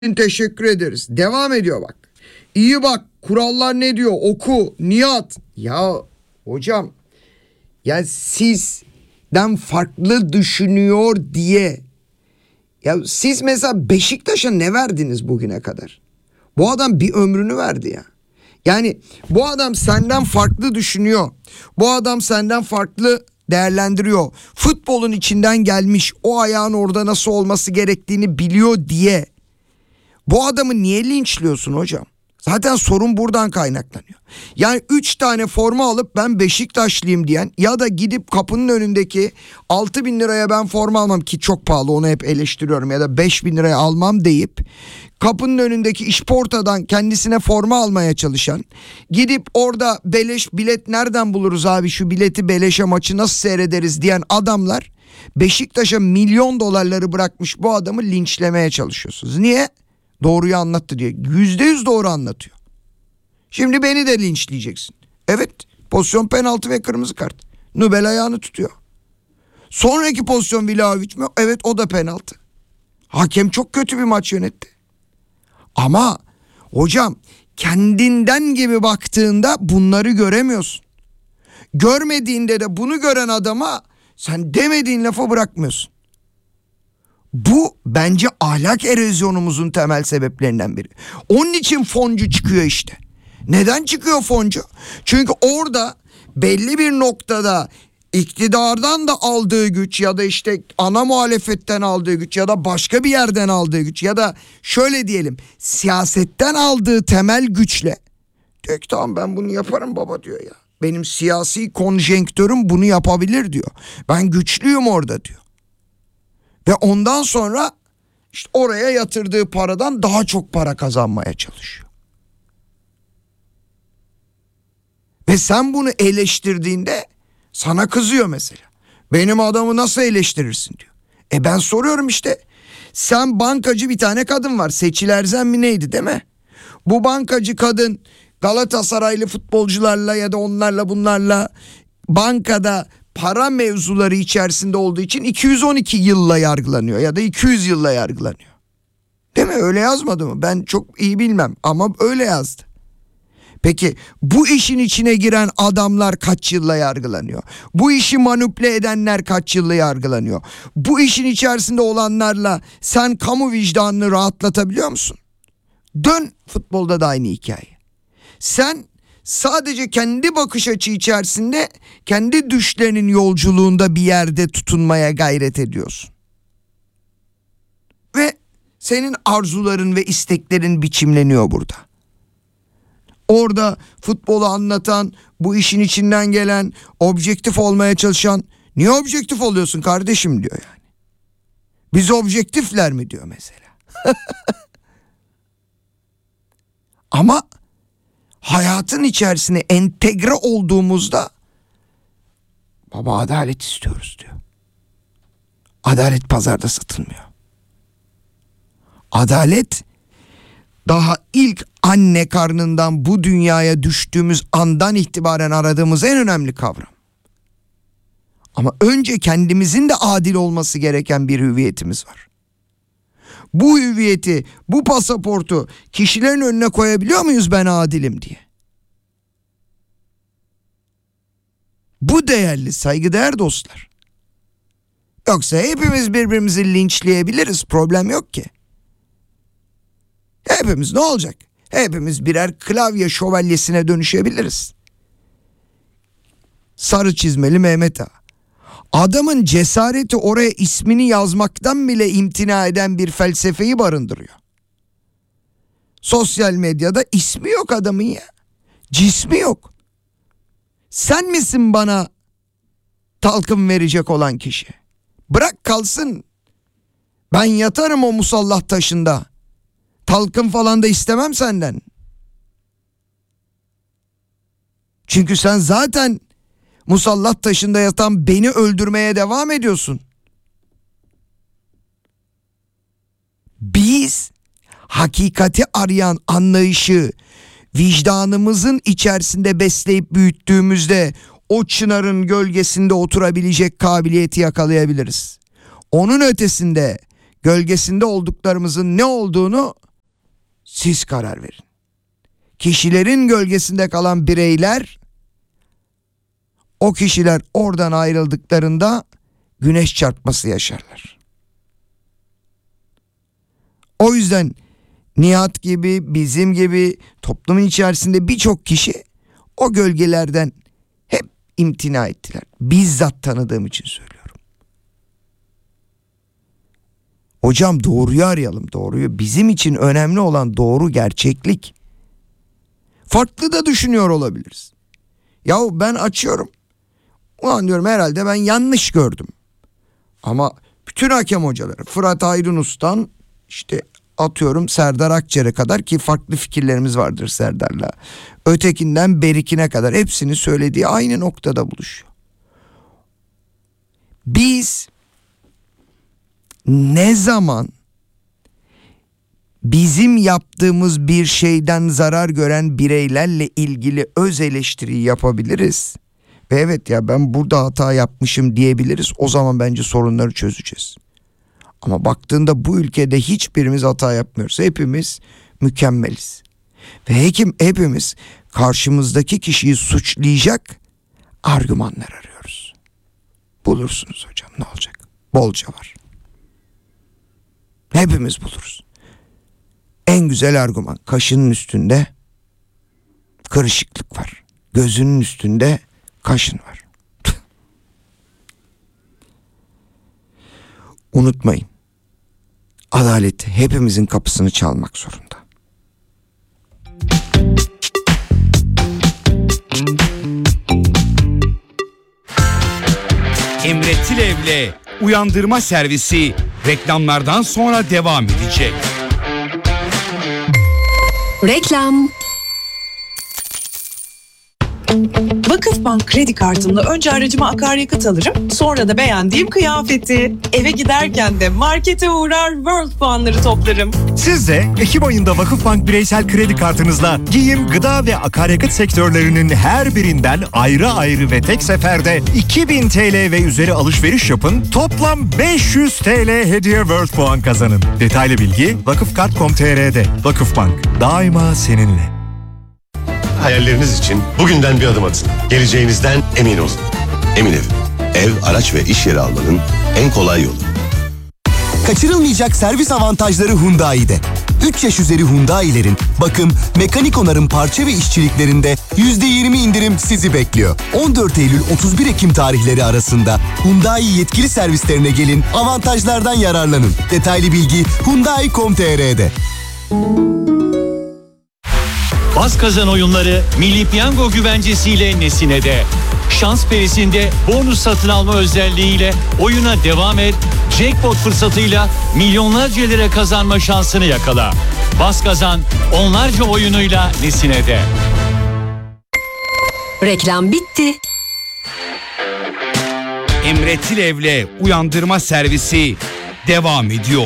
Teşekkür ederiz. Devam ediyor bak. İyi bak, kurallar ne diyor? Oku, Nihat. Ya hocam, ya sizden farklı düşünüyor diye. Ya siz mesela Beşiktaş'a ne verdiniz bugüne kadar? Bu adam bir ömrünü verdi ya. Yani bu adam senden farklı düşünüyor. Bu adam senden farklı değerlendiriyor. Futbolun içinden gelmiş, o ayağın orada nasıl olması gerektiğini biliyor diye. Bu adamı niye linçliyorsun hocam? Zaten sorun buradan kaynaklanıyor. Yani 3 tane forma alıp ben Beşiktaşlıyım diyen ya da gidip kapının önündeki 6.000 liraya ben forma almam ki çok pahalı, onu hep eleştiriyorum, ya da 5.000 liraya almam deyip kapının önündeki İşporta'dan kendisine forma almaya çalışan, gidip orada beleş bilet nereden buluruz abi, şu bileti beleşe, maçı nasıl seyrederiz diyen adamlar Beşiktaş'a milyon dolarları bırakmış bu adamı linçlemeye çalışıyorsunuz. Niye? Doğruyu anlattı diye. %100 doğru anlatıyor. Şimdi beni de linçleyeceksin. Evet, pozisyon penaltı ve kırmızı kart. Nubel ayağını tutuyor. Sonraki pozisyon Vlahovic mi? Evet, o da penaltı. Hakem çok kötü bir maç yönetti. Ama hocam, kendinden gibi baktığında bunları göremiyorsun. Görmediğinde de bunu gören adama sen demediğin lafı bırakmıyorsun. Bu bence ahlak erozyonumuzun temel sebeplerinden biri. Onun için foncu çıkıyor işte. Neden çıkıyor foncu? Çünkü orada belli bir noktada iktidardan da aldığı güç, ya da işte ana muhalefetten aldığı güç, ya da başka bir yerden aldığı güç, ya da şöyle diyelim siyasetten aldığı temel güçle diyor ki tamam, ben bunu yaparım baba diyor ya. Benim siyasi konjonktürüm bunu yapabilir diyor. Ben güçlüyüm orada diyor. Ve ondan sonra işte oraya yatırdığı paradan daha çok para kazanmaya çalışıyor. Ve sen bunu eleştirdiğinde sana kızıyor mesela. Benim adamı nasıl eleştirirsin diyor. Ben soruyorum işte. Sen bankacı bir tane kadın var. Seçil Erzem mi neydi, değil mi? Bu bankacı kadın Galatasaraylı futbolcularla ya da onlarla bunlarla bankada para mevzuları içerisinde olduğu için 212 yılla yargılanıyor ya da 200 yılla yargılanıyor. Değil mi? Öyle yazmadı mı? Ben çok iyi bilmem ama öyle yazdı. Peki bu işin içine giren adamlar kaç yılla yargılanıyor? Bu işi manipüle edenler kaç yılla yargılanıyor? Bu işin içerisinde olanlarla sen kamu vicdanını rahatlatabiliyor musun? Dön, futbolda da aynı hikaye. Sen sadece kendi bakış açı içerisinde, kendi düşlerinin yolculuğunda bir yerde tutunmaya gayret ediyorsun. Ve senin arzuların ve isteklerin biçimleniyor burada. Orada futbolu anlatan, bu işin içinden gelen, objektif olmaya çalışan, niye objektif oluyorsun kardeşim diyor yani. Biz objektifler mi diyor mesela. Ama hayatın içerisine entegre olduğumuzda baba adalet istiyoruz diyor. Adalet pazarda satılmıyor. Adalet daha ilk anne karnından bu dünyaya düştüğümüz andan itibaren aradığımız en önemli kavram. Ama önce kendimizin de adil olması gereken bir hüviyetimiz var. Bu hüviyeti, bu pasaportu kişilerin önüne koyabiliyor muyuz ben adilim diye? Bu değerli, saygıdeğer dostlar. Yoksa hepimiz birbirimizi linçleyebiliriz, problem yok ki. Hepimiz ne olacak? Hepimiz birer klavye şövalyesine dönüşebiliriz. Sarı çizmeli Mehmet Ağa. Adamın cesareti oraya ismini yazmaktan bile imtina eden bir felsefeyi barındırıyor. Sosyal medyada ismi yok adamın ya. Cismi yok. Sen misin bana talkın verecek olan kişi? Bırak kalsın. Ben yatarım o musallah taşında. Talkın falan da istemem senden. Çünkü sen zaten musallat taşında yatan beni öldürmeye devam ediyorsun. Biz hakikati arayan anlayışı vicdanımızın içerisinde besleyip büyüttüğümüzde o çınarın gölgesinde oturabilecek kabiliyeti yakalayabiliriz. Onun ötesinde gölgesinde olduklarımızın ne olduğunu Siz karar verin. Kişilerin gölgesinde kalan bireyler, o kişiler oradan ayrıldıklarında güneş çarpması yaşarlar. O yüzden Nihat gibi, bizim gibi toplumun içerisinde birçok kişi o gölgelerden hep imtina ettiler. Bizzat tanıdığım için söylüyorum. Hocam doğruyu arayalım, doğruyu. Bizim için önemli olan doğru, gerçeklik. Farklı da düşünüyor olabiliriz. Yahu ben açıyorum. Ulan diyorum herhalde ben yanlış gördüm. Ama bütün hakem hocaları, Fırat Aydınus'tan işte atıyorum Serdar Akçer'e kadar, ki farklı fikirlerimiz vardır Serdar'la, ötekinden Berik'ine kadar, hepsinin söylediği aynı noktada buluşuyor. Biz ne zaman bizim yaptığımız bir şeyden zarar gören bireylerle ilgili öz eleştiriyi yapabiliriz ve evet ya ben burada hata yapmışım diyebiliriz, o zaman bence sorunları çözeceğiz. Ama baktığında bu ülkede hiçbirimiz hata yapmıyoruz. Hepimiz mükemmeliz. Ve hepimiz karşımızdaki kişiyi suçlayacak argümanlar arıyoruz. Bulursunuz hocam, ne olacak? Bolca var. Hepimiz buluruz. En güzel argüman, kaşının üstünde kırışıklık var. Gözünün üstünde kaşın var. Unutmayın. Adalet hepimizin kapısını çalmak zorunda. Emre Tilev'le Uyandırma Servisi reklamlardan sonra devam edecek. Reklam. Vakıfbank kredi kartımla önce aracıma akaryakıt alırım, sonra da beğendiğim kıyafeti. Eve giderken de markete uğrar, World puanları toplarım. Siz de Ekim ayında Vakıfbank bireysel kredi kartınızla giyim, gıda ve akaryakıt sektörlerinin her birinden ayrı ayrı ve tek seferde 2000 TL ve üzeri alışveriş yapın. Toplam 500 TL hediye World puan kazanın. Detaylı bilgi vakıfkart.com.tr'de. Vakıfbank, daima seninle. Hayalleriniz için bugünden bir adım atın. Geleceğinizden emin olun. Emin Ev, araç ve iş yeri almanın en kolay yolu. Kaçırılmayacak servis avantajları Hyundai'de. 3 yaş üzeri Hyundai'lerin bakım, mekanik onarım, parça ve işçiliklerinde %20 indirim sizi bekliyor. 14 Eylül 31 Ekim tarihleri arasında Hyundai yetkili servislerine gelin, avantajlardan yararlanın. Detaylı bilgi Hyundai.com.tr'de. Bas kazan oyunları Milli Piyango güvencesiyle Nesine'de. Şans perisinde bonus satın alma özelliğiyle oyuna devam et. Jackpot fırsatıyla milyonlarca lira kazanma şansını yakala. Bas kazan onlarca oyunuyla Nesine'de. Reklam bitti. Emre Tilev'le Uyandırma Servisi devam ediyor.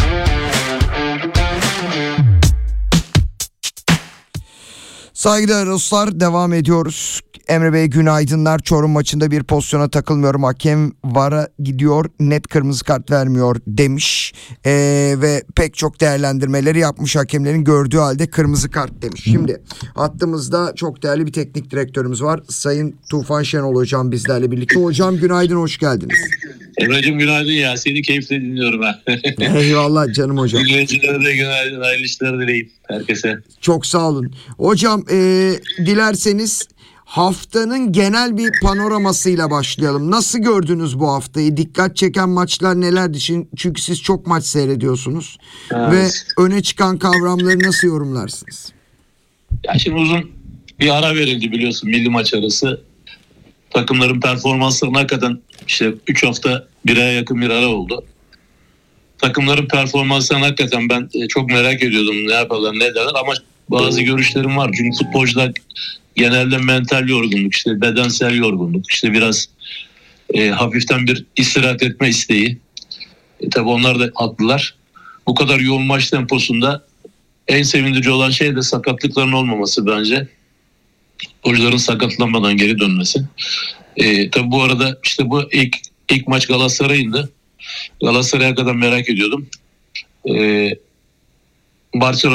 Saygıdeğer dostlar, devam ediyoruz. Emre Bey günaydınlar. Çorum maçında bir pozisyona takılmıyorum. Hakem VAR'a gidiyor. Net kırmızı kart vermiyor demiş. Ve pek çok değerlendirmeleri yapmış, hakemlerin gördüğü halde kırmızı kart demiş. Şimdi hattımızda çok değerli bir teknik direktörümüz var. Sayın Tufan Şenol Hocam bizlerle birlikte. Hocam günaydın, hoş geldiniz. Emre'cim günaydın ya. Seni keyifle dinliyorum ha. Eyvallah canım hocam. Dinleyicilere de günaydın. Hayırlı işler dileyim herkese. Çok sağ olun. Hocam dilerseniz haftanın genel bir panoramasıyla başlayalım. Nasıl gördünüz bu haftayı? Dikkat çeken maçlar nelerdi? Çünkü siz çok maç seyrediyorsunuz. Evet. Ve öne çıkan kavramları nasıl yorumlarsınız? Ya şimdi uzun bir ara verildi biliyorsun, milli maç arası. Takımların performanslarına hakikaten işte 3 hafta, 1 aya yakın bir ara oldu. Takımların performanslarını hakikaten ben çok merak ediyordum. Ne yaparlar, ne ederler, ama bazı görüşlerim var. Çünkü futbolcular genelde mental yorgunluk, işte bedensel yorgunluk, işte biraz hafiften bir istirahat etme isteği. Tabii onlar da haklılar. Bu kadar yoğun maç temposunda en sevindirici olan şey de sakatlıkların olmaması bence. Oyuncuların sakatlanmadan geri dönmesi. Tabii bu arada işte bu ilk maç Galatasaray'ındı. Galatasaray'a kadar merak ediyordum. Barcelona